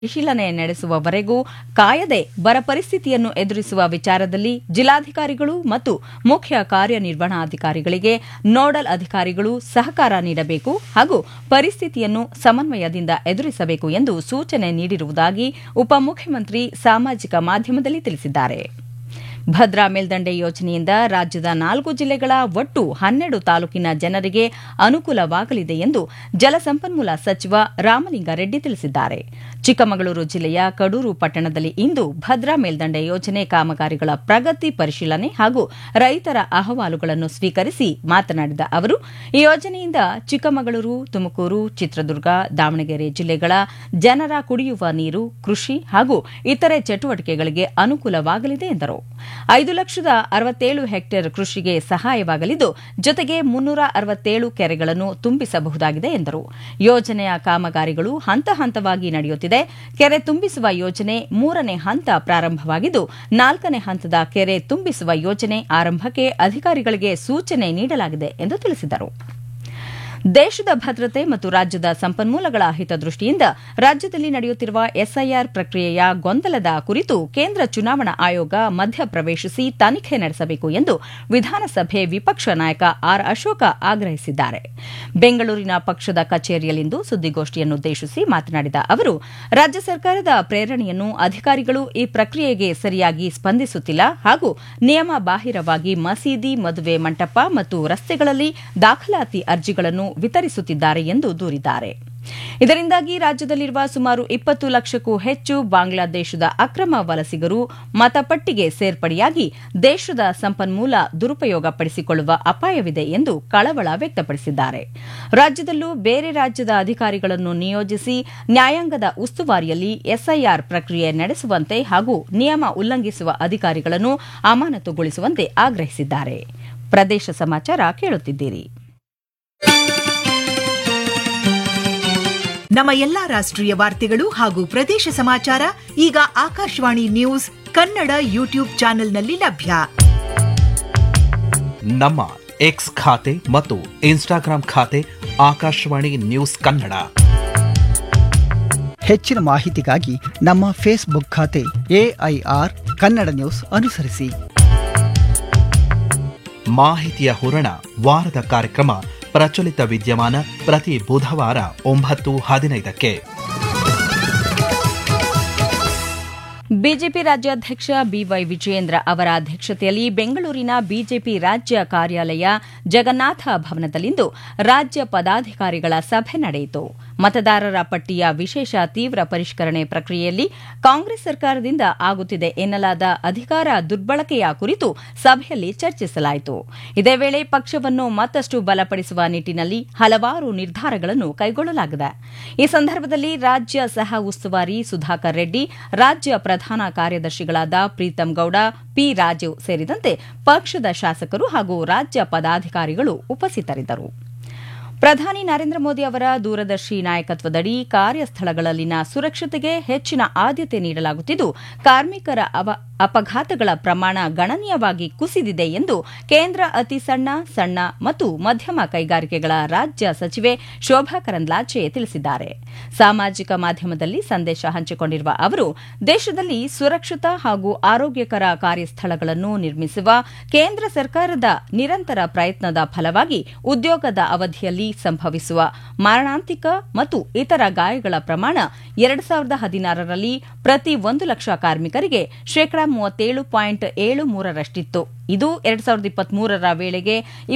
ಪರಿಶೀಲನೆ ನಡೆಸುವವರೆಗೂ ಕಾಯದೆ ಬರ ಪರಿಸ್ಥಿತಿಯನ್ನು ಎದುರಿಸುವ ವಿಚಾರದಲ್ಲಿ ಜಿಲ್ಲಾಧಿಕಾರಿಗಳು ಮತ್ತು ಮುಖ್ಯ ಕಾರ್ಯನಿರ್ವಹಣಾಧಿಕಾರಿಗಳಿಗೆ ನೋಡಲ್ ಅಧಿಕಾರಿಗಳು ಸಹಕಾರ ನೀಡಬೇಕು ಹಾಗೂ ಪರಿಸ್ಥಿತಿಯನ್ನು ಸಮನ್ವಯದಿಂದ ಎದುರಿಸಬೇಕು ಎಂದು ಸೂಚನೆ ನೀಡಿರುವುದಾಗಿ ಉಪಮುಖ್ಯಮಂತ್ರಿ ಸಾಮಾಜಿಕ ಮಾಧ್ಯಮದಲ್ಲಿ ತಿಳಿಸಿದ್ದಾರೆ. ಭದ್ರಾ ಮೇಲ್ದಂಡೆ ಯೋಜನೆಯಿಂದ ರಾಜ್ಯದ 4 ಜಿಲ್ಲೆಗಳ ಒಟ್ಟು 12 ತಾಲೂಕಿನ ಜನರಿಗೆ ಅನುಕೂಲವಾಗಲಿದೆ ಎಂದು ಜಲಸಂಪನ್ಮೂಲ ಸಚಿವ ರಾಮಲಿಂಗಾರೆಡ್ಡಿ ತಿಳಿಸಿದ್ದಾರೆ. ಚಿಕ್ಕಮಗಳೂರು ಜಿಲ್ಲೆಯ ಕಡೂರು ಪಟ್ಟಣದಲ್ಲಿ ಇಂದು ಭದ್ರಾ ಮೇಲ್ದಂಡೆ ಯೋಜನೆ ಕಾಮಗಾರಿಗಳ ಪ್ರಗತಿ ಪರಿಶೀಲನೆ ಹಾಗೂ ರೈತರ ಅಹವಾಲುಗಳನ್ನು ಸ್ವೀಕರಿಸಿ ಮಾತನಾಡಿದ ಅವರು, ಈ ಯೋಜನೆಯಿಂದ ಚಿಕ್ಕಮಗಳೂರು, ತುಮಕೂರು, ಚಿತ್ರದುರ್ಗ, ದಾವಣಗೆರೆ ಜಿಲ್ಲೆಗಳ ಜನರ ಕುಡಿಯುವ ನೀರು, ಕೃಷಿ ಹಾಗೂ ಇತರೆ ಚಟುವಟಿಕೆಗಳಿಗೆ ಅನುಕೂಲವಾಗಲಿದೆ ಎಂದರು. 5,67,000 ಹೆಕ್ಟೇರ್ ಕೃಷಿಗೆ ಸಹಾಯವಾಗಲಿದ್ದು, ಜೊತೆಗೆ 367 ಕೆರೆಗಳನ್ನು ತುಂಬಿಸಬಹುದಾಗಿದೆ ಎಂದರು. ಯೋಜನೆಯ ಕಾಮಗಾರಿಗಳು ಹಂತ ಹಂತವಾಗಿ ನಡೆಯುತ್ತಿದೆ. ಕೆರೆ ತುಂಬಿಸುವ ಯೋಜನೆ 3ನೇ ಹಂತ ಪ್ರಾರಂಭವಾಗಿದ್ದು, 4ನೇ ಹಂತದ ಕೆರೆ ತುಂಬಿಸುವ ಯೋಜನೆ ಆರಂಭಕ್ಕೆ ಅಧಿಕಾರಿಗಳಿಗೆ ಸೂಚನೆ ನೀಡಲಾಗಿದೆ ಎಂದು ತಿಳಿಸಿದರು. ದೇಶದ ಭದ್ರತೆ ಮತ್ತು ರಾಜ್ಯದ ಸಂಪನ್ಮೂಲಗಳ ಹಿತದೃಷ್ಟಿಯಿಂದ ರಾಜ್ಯದಲ್ಲಿ ನಡೆಯುತ್ತಿರುವ ಎಸ್ಐಆರ್ ಪ್ರಕ್ರಿಯೆಯ ಗೊಂದಲದ ಕುರಿತು ಕೇಂದ್ರ ಚುನಾವಣಾ ಆಯೋಗ ಮಧ್ಯಪ್ರವೇಶಿಸಿ ತನಿಖೆ ನಡೆಸಬೇಕು ಎಂದು ವಿಧಾನಸಭೆ ವಿಪಕ್ಷ ನಾಯಕ ಆರ್ ಅಶೋಕ ಆಗ್ರಹಿಸಿದ್ದಾರೆ. ಬೆಂಗಳೂರಿನ ಪಕ್ಷದ ಕಚೇರಿಯಲ್ಲಿಂದು ಸುದ್ದಿಗೋಷ್ಠಿಯನ್ನುದ್ದೇಶಿಸಿ ಮಾತನಾಡಿದ ಅವರು, ರಾಜ್ಯ ಸರ್ಕಾರದ ಪ್ರೇರಣೆಯನ್ನು ಅಧಿಕಾರಿಗಳು ಈ ಪ್ರಕ್ರಿಯೆಗೆ ಸರಿಯಾಗಿ ಸ್ಪಂದಿಸುತ್ತಿಲ್ಲ ಹಾಗೂ ನಿಯಮ ಬಾಹಿರವಾಗಿ ಮಸೀದಿ, ಮದುವೆ ಮಂಟಪ ಮತ್ತು ರಸ್ತೆಗಳಲ್ಲಿ ದಾಖಲಾತಿ ಅರ್ಜಿಗಳನ್ನು ವಿತರಿಸುತ್ತಿದ್ದಾರೆ ಎಂದು ದೂರಿದ್ದಾರೆ. ಇದರಿಂದಾಗಿ ರಾಜ್ಯದಲ್ಲಿರುವ ಸುಮಾರು 20 ಲಕ್ಷಕ್ಕೂ ಹೆಚ್ಚು ಬಾಂಗ್ಲಾದೇಶದ ಅಕ್ರಮ ವಲಸಿಗರು ಮತಪಟ್ಟಿಗೆ ಸೇರ್ಪಡೆಯಾಗಿ ದೇಶದ ಸಂಪನ್ಮೂಲ ದುರುಪಯೋಗಪಡಿಸಿಕೊಳ್ಳುವ ಅಪಾಯವಿದೆ ಎಂದು ಕಳವಳ ವ್ಯಕ್ತಪಡಿಸಿದ್ದಾರೆ. ರಾಜ್ಯದಲ್ಲೂ ಬೇರೆ ರಾಜ್ಯದ ಅಧಿಕಾರಿಗಳನ್ನು ನಿಯೋಜಿಸಿ ನ್ಯಾಯಾಂಗದ ಉಸ್ತುವಾರಿಯಲ್ಲಿ ಎಸ್ಐಆರ್ ಪ್ರಕ್ರಿಯೆ ನಡೆಸುವಂತೆ ಹಾಗೂ ನಿಯಮ ಉಲ್ಲಂಘಿಸುವ ಅಧಿಕಾರಿಗಳನ್ನು ಅಮಾನತುಗೊಳಿಸುವಂತೆ ಆಗ್ರಹಿಸಿದ್ದಾರೆ. ಪ್ರದೇಶ ಸಮಾಚಾರ ಕೇಳುತ್ತಿದ್ದೀರಿ. ನಮ್ಮ ಎಲ್ಲಾ ರಾಷ್ಟ್ರೀಯ ವಾರ್ತೆಗಳು ಹಾಗೂ ಪ್ರದೇಶ ಸಮಾಚಾರ ಈಗ ಆಕಾಶವಾಣಿ ನ್ಯೂಸ್ ಕನ್ನಡ ಯೂಟ್ಯೂಬ್ ಚಾನೆಲ್ನಲ್ಲಿ ಲಭ್ಯ. ನಮ್ಮ ಎಕ್ಸ್ ಖಾತೆ ಮತ್ತು ಇನ್ಸ್ಟಾಗ್ರಾಂ ಖಾತೆ ಆಕಾಶವಾಣಿ ನ್ಯೂಸ್ ಕನ್ನಡ. ಹೆಚ್ಚಿನ ಮಾಹಿತಿಗಾಗಿ ನಮ್ಮ ಫೇಸ್ಬುಕ್ ಖಾತೆ ಎಐಆರ್ ಕನ್ನಡ ನ್ಯೂಸ್ ಅನುಸರಿಸಿ. ಮಾಹಿತಿಯ ಹೂರಣ ವಾರದ ಕಾರ್ಯಕ್ರಮ ಪ್ರಚಲಿತ ವಿದ್ಯಮಾನ ಪ್ರತಿ ಬುಧವಾರ 9:15ಕ್ಕೆ. ಬಿಜೆಪಿ ರಾಜ್ಯಾಧ್ಯಕ್ಷ ಬಿವೈ ವಿಜಯೇಂದ್ರ ಅವರ ಅಧ್ಯಕ್ಷತೆಯಲ್ಲಿ ಬೆಂಗಳೂರಿನ ಬಿಜೆಪಿ ರಾಜ್ಯ ಕಾರ್ಯಾಲಯ ಜಗನ್ನಾಥ ಭವನದಲ್ಲಿಂದು ರಾಜ್ಯ ಪದಾಧಿಕಾರಿಗಳ ಸಭೆ ನಡೆಯಿತು. ಮತದಾರರ ಪಟ್ಟಿಯ ವಿಶೇಷ ತೀವ್ರ ಪರಿಷ್ಕರಣೆ ಪ್ರಕ್ರಿಯೆಯಲ್ಲಿ ಕಾಂಗ್ರೆಸ್ ಸರ್ಕಾರದಿಂದ ಆಗುತ್ತಿದೆ ಎನ್ನಲಾದ ಅಧಿಕಾರ ದುರ್ಬಳಕೆಯ ಕುರಿತು ಸಭೆಯಲ್ಲಿ ಚರ್ಚಿಸಲಾಯಿತು. ಇದೇ ವೇಳೆ ಪಕ್ಷವನ್ನು ಮತ್ತಷ್ಟು ಬಲಪಡಿಸುವ ನಿಟ್ಟಿನಲ್ಲಿ ಹಲವಾರು ನಿರ್ಧಾರಗಳನ್ನು ಕೈಗೊಳ್ಳಲಾಗಿದೆ. ಈ ಸಂದರ್ಭದಲ್ಲಿ ರಾಜ್ಯ ಸಹ ಉಸ್ತುವಾರಿ ಸುಧಾಕರ್ ರೆಡ್ಡಿ, ರಾಜ್ಯ ಪ್ರಧಾನ ಕಾರ್ಯದರ್ಶಿಗಳಾದ ಪ್ರೀತಂ ಗೌಡ, ಪಿ ರಾಜೀವ್ ಸೇರಿದಂತೆ ಪಕ್ಷದ ಶಾಸಕರು ಹಾಗೂ ರಾಜ್ಯ ಪದಾಧಿಕಾರಿಗಳು ಉಪಸ್ಥಿತರಿದ್ದರು. ಪ್ರಧಾನಿ ನರೇಂದ್ರ ಮೋದಿ ಅವರ ದೂರದರ್ಶಿ ನಾಯಕತ್ವದಡಿ ಕಾರ್ಯಸ್ಥಳಗಳಲ್ಲಿನ ಸುರಕ್ಷತೆಗೆ ಹೆಚ್ಚಿನ ಆದ್ಯತೆ ನೀಡಲಾಗುತ್ತಿದ್ದು, ಕಾರ್ಮಿಕರ ಅಪಘಾತಗಳ ಪ್ರಮಾಣ ಗಣನೀಯವಾಗಿ ಕುಸಿದಿದೆ ಎಂದು ಕೇಂದ್ರ ಅತಿ ಸಣ್ಣ ಮತ್ತು ಮಧ್ಯಮ ಕೈಗಾರಿಕೆಗಳ ರಾಜ್ಯ ಸಚಿವೆ ಶೋಭಾ ಕರಂದ್ಲಾಜೆ ತಿಳಿಸಿದ್ದಾರೆ. ಸಾಮಾಜಿಕ ಮಾಧ್ಯಮದಲ್ಲಿ ಸಂದೇಶ ಹಂಚಿಕೊಂಡಿರುವ ಅವರು, ದೇಶದಲ್ಲಿ ಸುರಕ್ಷಿತ ಹಾಗೂ ಆರೋಗ್ಯಕರ ಕಾರ್ಯಸ್ಥಳಗಳನ್ನು ನಿರ್ಮಿಸುವ ಕೇಂದ್ರ ಸರ್ಕಾರದ ನಿರಂತರ ಪ್ರಯತ್ನದ ಫಲವಾಗಿ ಉದ್ಯೋಗದ ಅವಧಿಯಲ್ಲಿ ಸಂಭವಿಸುವ ಮಾರಣಾಂತಿಕ ಮತ್ತು ಇತರ ಗಾಯಗಳ ಪ್ರಮಾಣ 2016ರಲ್ಲಿ ಪ್ರತಿ 1 ಲಕ್ಷ ಕಾರ್ಮಿಕರಿಗೆ 37.73ರಷ್ಟಿತ್ತು. ಇದು 2023ರ ವೇಳೆಗೆ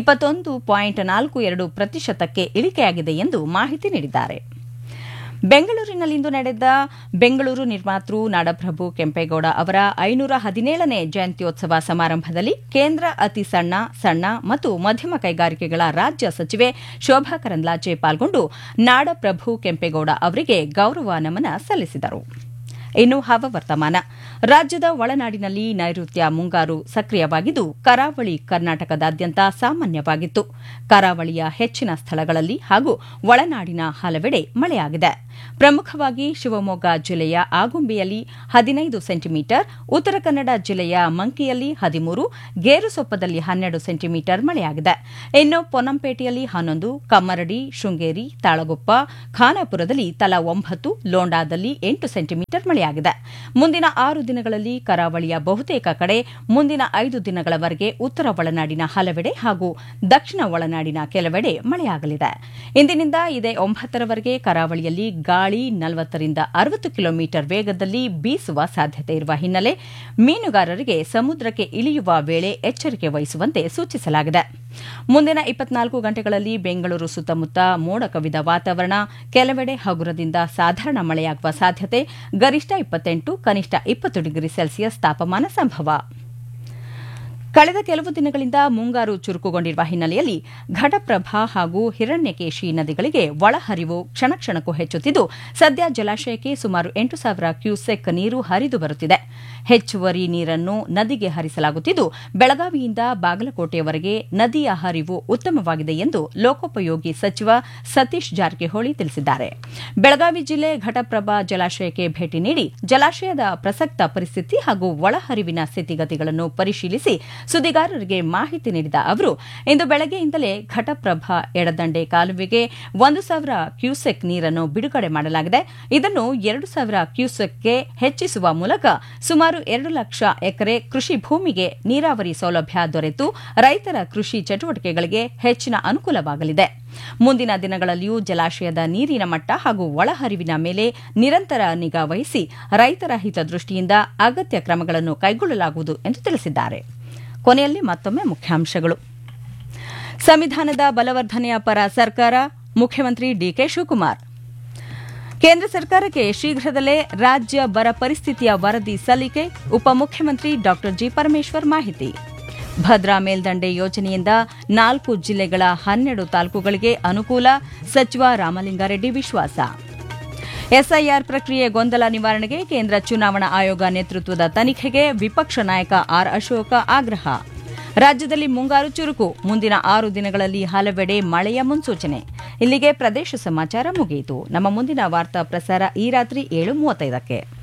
21.42% ಇಳಿಕೆಯಾಗಿದೆ ಎಂದು ಮಾಹಿತಿ ನೀಡಿದ್ದಾರೆ. ಬೆಂಗಳೂರಿನಲ್ಲಿಂದು ನಡೆದ ಬೆಂಗಳೂರು ನಿರ್ಮಾತೃ ನಾಡಪ್ರಭು ಕೆಂಪೇಗೌಡ ಅವರ 517ನೇ ಜಯಂತ್ಯೋತ್ಸವ ಸಮಾರಂಭದಲ್ಲಿ ಕೇಂದ್ರ ಅತಿ ಸಣ್ಣ ಮತ್ತು ಮಧ್ಯಮ ಕೈಗಾರಿಕೆಗಳ ರಾಜ್ಯ ಸಚಿವೆ ಶೋಭಾ ಕರಂದ್ಲಾಜೆ ಪಾಲ್ಗೊಂಡು ನಾಡಪ್ರಭು ಕೆಂಪೇಗೌಡ ಅವರಿಗೆ ಗೌರವ ನಮನ ಸಲ್ಲಿಸಿದರು. ಇನ್ನು ಹವಾವರ್ತಮಾನ. ರಾಜ್ಯದ ಒಳನಾಡಿನಲ್ಲಿ ನೈಋತ್ಯ ಮುಂಗಾರು ಸಕ್ರಿಯವಾಗಿದ್ದು ಕರಾವಳಿ ಕರ್ನಾಟಕದಾದ್ಯಂತ ಸಾಮಾನ್ಯವಾಗಿತ್ತು. ಕರಾವಳಿಯ ಹೆಚ್ಚಿನ ಸ್ಥಳಗಳಲ್ಲಿ ಹಾಗೂ ಒಳನಾಡಿನ ಹಲವೆಡೆ ಮಳೆಯಾಗಿದೆ. ಪ್ರಮುಖವಾಗಿ ಶಿವಮೊಗ್ಗ ಜಿಲ್ಲೆಯ ಆಗುಂಬೆಯಲ್ಲಿ 15 ಸೆಂಟಿಮೀಟರ್, ಉತ್ತರ ಕನ್ನಡ ಜಿಲ್ಲೆಯ ಮಂಕಿಯಲ್ಲಿ 13, ಗೇರುಸೊಪ್ಪದಲ್ಲಿ 12 ಸೆಂಟಿಮೀಟರ್ ಮಳೆಯಾಗಿದೆ. ಇನ್ನು ಪೊನ್ನಂಪೇಟೆಯಲ್ಲಿ 11, ಕಮ್ಮರಡಿ, ಶೃಂಗೇರಿ, ತಾಳಗುಪ್ಪ, ಖಾನಾಪುರದಲ್ಲಿ ತಲಾ 9, ಲೋಂಡಾದಲ್ಲಿ 8 ಸೆಂಟಿಮೀಟರ್ ಮಳೆಯಾಗಿದೆ. ಮುಂದಿನ 6 ದಿನಗಳಲ್ಲಿ ಕರಾವಳಿಯ ಬಹುತೇಕ ಕಡೆ, ಮುಂದಿನ 5 ದಿನಗಳವರೆಗೆ ಉತ್ತರ ಒಳನಾಡಿನ ಹಲವೆಡೆ ಹಾಗೂ ದಕ್ಷಿಣ ಒಳನಾಡಿನ ಕೆಲವೆಡೆ ಮಳೆಯಾಗಲಿದೆ. ಇಂದಿನಿಂದ ಇದೇ 9ರವರೆಗೆ ಕರಾವಳಿಯಲ್ಲಿ ಗಾಳಿ 40 ರಿಂದ 60 ಕಿಲೋಮೀಟರ್ ವೇಗದಲ್ಲಿ ಬೀಸುವ ಸಾಧ್ಯತೆ ಇರುವ ಹಿನ್ನೆಲೆ ಮೀನುಗಾರರಿಗೆ ಸಮುದ್ರಕ್ಕೆ ಇಳಿಯುವ ವೇಳೆ ಎಚ್ಚರಿಕೆ ವಹಿಸುವಂತೆ ಸೂಚಿಸಲಾಗಿದೆ. ಮುಂದಿನ 24 ಗಂಟೆಗಳಲ್ಲಿ ಬೆಂಗಳೂರು ಸುತ್ತಮುತ್ತ ಮೋಡ ಕವಿದ ವಾತಾವರಣ, ಕೆಲವೆಡೆ ಹಗುರದಿಂದ ಸಾಧಾರಣ ಮಳೆಯಾಗುವ ಸಾಧ್ಯತೆ, ಗರಿಷ್ಠ 28, ಕನಿಷ್ಠ 20 ಡಿಗ್ರಿ ಸೆಲ್ಸಿಯಸ್ ತಾಪಮಾನ ಸಂಭವ. ಕಳೆದ ಕೆಲವು ದಿನಗಳಿಂದ ಮುಂಗಾರು ಚುರುಕುಗೊಂಡಿರುವ ಹಿನ್ನೆಲೆಯಲ್ಲಿ ಘಟಪ್ರಭಾ ಹಾಗೂ ಹಿರಣ್ಯಕೇಶಿ ನದಿಗಳಿಗೆ ಒಳಹರಿವು ಕ್ಷಣಕ್ಷಣಕ್ಕೂ ಹೆಚ್ಚುತ್ತಿದ್ದು, ಸದ್ಯ ಜಲಾಶಯಕ್ಕೆ ಸುಮಾರು 8,000 ಕ್ಯೂಸೆಕ್ ನೀರು ಹರಿದು ಬರುತ್ತಿದೆ. ಹೆಚ್ಚುವರಿ ನೀರನ್ನು ನದಿಗೆ ಹರಿಸಲಾಗುತ್ತಿದ್ದು, ಬೆಳಗಾವಿಯಿಂದ ಬಾಗಲಕೋಟೆಯವರೆಗೆ ನದಿಯ ಹರಿವು ಉತ್ತಮವಾಗಿದೆ ಎಂದು ಲೋಕೋಪಯೋಗಿ ಸಚಿವ ಸತೀಶ್ ಜಾರಕಿಹೊಳಿ ತಿಳಿಸಿದ್ದಾರೆ. ಬೆಳಗಾವಿ ಜಿಲ್ಲೆ ಘಟಪ್ರಭಾ ಜಲಾಶಯಕ್ಕೆ ಭೇಟಿ ನೀಡಿ ಜಲಾಶಯದ ಪ್ರಸಕ್ತ ಪರಿಸ್ಥಿತಿ ಹಾಗೂ ಒಳಹರಿವಿನ ಸ್ಥಿತಿಗತಿಗಳನ್ನು ಪರಿಶೀಲಿಸಿ ಸುದ್ದಿಗಾರರಿಗೆ ಮಾಹಿತಿ ನೀಡಿದ ಅವರು, ಇಂದು ಬೆಳಗ್ಗೆಯಿಂದಲೇ ಘಟಪ್ರಭಾ ಎಡದಂಡೆ ಕಾಲುವೆಗೆ 1,000 ಕ್ಯೂಸೆಕ್ ನೀರನ್ನು ಬಿಡುಗಡೆ ಮಾಡಲಾಗಿದೆ. ಇದನ್ನು 2,000 ಕ್ಯೂಸೆಕ್ಗೆ ಹೆಚ್ಚಿಸುವ ಮೂಲಕ ಸುಮಾರು 2 ಲಕ್ಷ ಎಕರೆ ಕೃಷಿ ಭೂಮಿಗೆ ನೀರಾವರಿ ಸೌಲಭ್ಯ ದೊರೆತು ರೈತರ ಕೃಷಿ ಚಟುವಟಿಕೆಗಳಿಗೆ ಹೆಚ್ಚಿನ ಅನುಕೂಲವಾಗಲಿದೆ. ಮುಂದಿನ ದಿನಗಳಲ್ಲಿಯೂ ಜಲಾಶಯದ ನೀರಿನ ಮಟ್ಟ ಹಾಗೂ ಒಳಹರಿವಿನ ಮೇಲೆ ನಿರಂತರ ನಿಗಾ ವಹಿಸಿ ರೈತರ ಹಿತದೃಷ್ಟಿಯಿಂದ ಅಗತ್ಯ ಕ್ರಮಗಳನ್ನು ಕೈಗೊಳ್ಳಲಾಗುವುದು ಎಂದು ತಿಳಿಸಿದ್ದಾರೆ. ಕೊನೆಯಲ್ಲಿ ಮತ್ತೊಮ್ಮೆ ಮುಖ್ಯಾಂಶಗಳು. ಸಂವಿಧಾನದ ಬಲವರ್ಧನೆಯ ಪರ ಸರ್ಕಾರ, ಮುಖ್ಯಮಂತ್ರಿ ಡಿಕೆ ಶಿವಕುಮಾರ್. ಕೇಂದ್ರ ಸರ್ಕಾರಕ್ಕೆ ಶೀಘ್ರದಲ್ಲೇ ರಾಜ್ಯ ಬರ ಪರಿಸ್ಥಿತಿಯ ವರದಿ ಸಲ್ಲಿಕೆ, ಉಪಮುಖ್ಯಮಂತ್ರಿ ಡಾ ಜಿ ಪರಮೇಶ್ವರ್ ಮಾಹಿತಿ. ಭದ್ರಾ ಮೇಲ್ದಂಡೆ ಯೋಜನೆಯಿಂದ 4 ಜಿಲ್ಲೆಗಳ 12 ತಾಲೂಕುಗಳಿಗೆ ಅನುಕೂಲ, ಸಚಿವ ರಾಮಲಿಂಗಾರೆಡ್ಡಿ ವಿಶ್ವಾಸ. ಎಸ್ಐಆರ್ ಪ್ರಕ್ರಿಯೆ ಗೊಂದಲ ನಿವಾರಣೆಗೆ ಕೇಂದ್ರ ಚುನಾವಣಾ ಆಯೋಗ ನೇತೃತ್ವದ ತನಿಖೆಗೆ ವಿಪಕ್ಷ ನಾಯಕ ಆರ್ ಅಶೋಕ ಆಗ್ರಹ. ರಾಜ್ಯದಲ್ಲಿ ಮುಂಗಾರು ಚುರುಕು, ಮುಂದಿನ 6 ದಿನಗಳಲ್ಲಿ ಹಲವೆಡೆ ಮಳೆಯ ಮುನ್ಸೂಚನೆ. ಇಲ್ಲಿಗೆ ಪ್ರದೇಶ ಸಮಾಚಾರ ಮುಗಿಯಿತು. ನಮ್ಮ ಮುಂದಿನ ವಾರ್ತಾ ಪ್ರಸಾರ ಈ ರಾತ್ರಿ 7:35ಕ್ಕೆ.